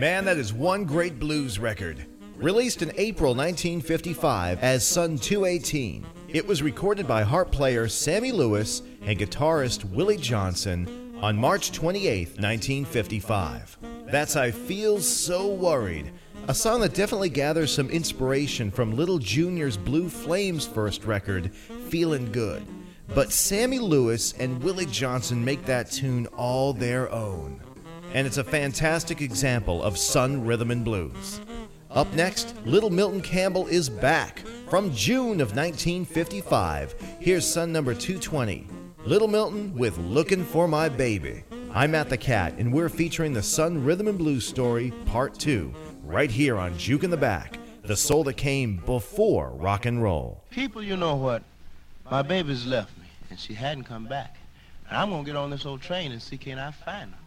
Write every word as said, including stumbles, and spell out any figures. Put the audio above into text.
Man, that is one great blues record. Released in April nineteen fifty-five as Sun two eighteen, it was recorded by harp player Sammy Lewis and guitarist Willie Johnson on March twenty-eighth, nineteen fifty-five. That's I Feel So Worried, a song that definitely gathers some inspiration from Little Junior's Blue Flames' first record, Feelin' Good. But Sammy Lewis and Willie Johnson make that tune all their own. And it's a fantastic example of Sun rhythm and blues. Up next, Little Milton Campbell is back from June of nineteen fifty-five. Here's Sun number two twenty, Little Milton with Lookin' for My Baby. I'm Matt the Cat, and we're featuring the Sun Rhythm and Blues Story Part two, right here on Juke in the Back, the soul that came before rock and roll. People, you know what? My baby's left me, and she hadn't come back. And I'm going to get on this old train and see can I find her.